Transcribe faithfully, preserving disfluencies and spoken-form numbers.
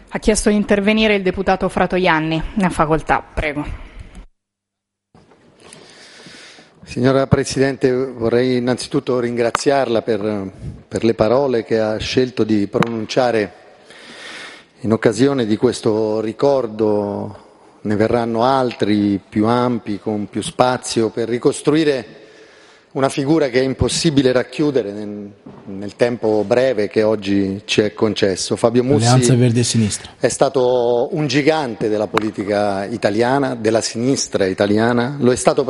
Ha chiesto di intervenire il deputato Fratoianni. Ne ha facoltà, prego. Signora Presidente, vorrei innanzitutto ringraziarla per, per le parole che ha scelto di pronunciare in occasione di questo ricordo. Ne verranno altri più ampi, con più spazio, per ricostruire una figura che è impossibile racchiudere nel, nel tempo breve che oggi ci è concesso. Fabio Mussi Verde e Sinistra. È stato un gigante della politica italiana, della sinistra italiana, lo è stato per